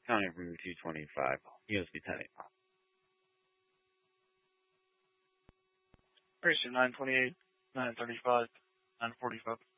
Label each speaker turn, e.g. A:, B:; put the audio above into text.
A: counting from 225 USB Type.
B: Ratio 928, 935, 945.